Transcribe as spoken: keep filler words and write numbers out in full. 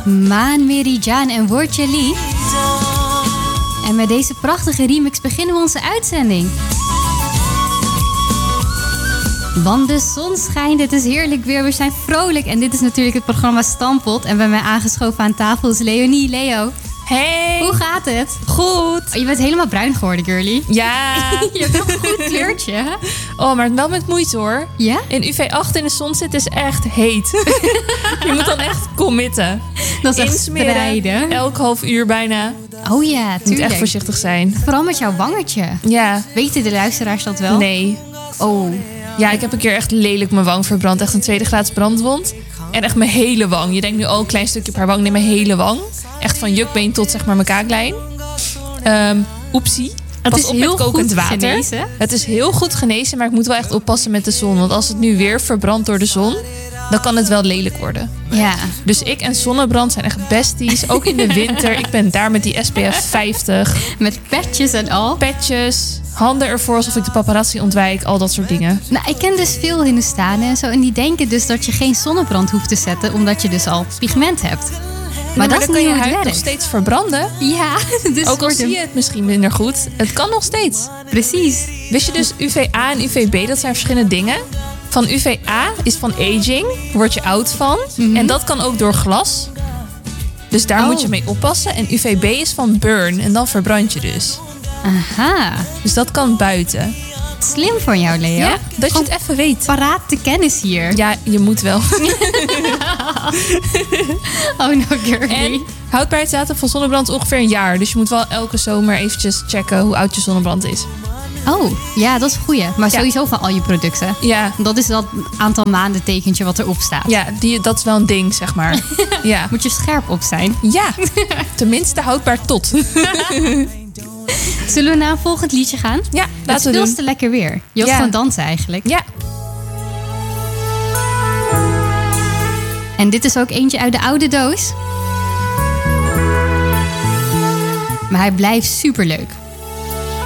Maan Merijan en Woordje Lee. En met deze prachtige remix beginnen we onze uitzending. Want de zon schijnt, het is heerlijk weer, we zijn vrolijk. En dit is natuurlijk het programma Stamppot. En bij mij aangeschoven aan tafel is Leonie. Leo. Hey! Hoe gaat het? Goed! Oh, je bent helemaal bruin geworden, girlie. Ja! Je hebt wel een goed kleurtje, hè? Oh, maar wel met moeite hoor. Ja? In U V acht in de zon zitten is echt heet. Je moet dan echt committen. Dat is echt Insmeren, strijden. elk half uur bijna. Oh ja, Je moet tuurlijk. echt voorzichtig zijn. Vooral met jouw wangetje. Ja. Weten de luisteraars dat wel? Nee. Oh. Ja, ik heb een keer echt lelijk mijn wang verbrand. Echt een tweede graads brandwond. En echt mijn hele wang. Je denkt nu, oh, een klein stukje op haar wang. Nee, mijn hele wang. Echt van jukbeen tot zeg maar mijn kaaklijn. Um, oepsie. Het Pas is op heel met kokend goed water. genezen. Het is heel goed genezen, maar ik moet wel echt oppassen met de zon. Want als het nu weer verbrandt door de zon, dan kan het wel lelijk worden. Ja. Dus ik en zonnebrand zijn echt besties. Ook in de winter. Ik ben daar met die S P F vijftig. Met petjes en al. Petjes. Handen ervoor alsof ik de paparazzi ontwijk. Al dat soort dingen. Nou, ik ken dus veel Hindustanen en zo. En die denken dus dat je geen zonnebrand hoeft te zetten, omdat je dus al pigment hebt. Maar, Maar, dat dan is kan niet je hoe het huid nog werkt. steeds verbranden. Ja, dus Ook al wordt zie hem- je het misschien minder goed. Het kan nog steeds. Precies. Wist je dus U V A en U V B, dat zijn verschillende dingen. Van U V A is van aging, word je oud van. Mhm. En dat kan ook door glas. Dus daar Oh. moet je mee oppassen. En U V B is van burn en dan verbrand je dus. Aha. Dus dat kan buiten. Slim van jou, Leo. Ja, dat je het even weet. Paraat de kennis hier. Ja, je moet wel. Oh no, girlie. En houdbaarheidsdatum van zonnebrand is ongeveer een jaar. Dus je moet wel elke zomer eventjes checken hoe oud je zonnebrand is. Oh, ja, dat is een goeie. Maar Ja. sowieso van al je producten. Ja, Dat is dat aantal maanden tekentje wat erop staat. ja die, dat is wel een ding, zeg maar. Ja, Moet je scherp op zijn. ja. Tenminste houdbaar tot. Zullen we naar een volgend liedje gaan? Ja, Het is laten we veel doen. te lekker weer. Je wilt Ja. gewoon dansen eigenlijk. Ja, En dit is ook eentje uit de oude doos. Maar hij blijft superleuk.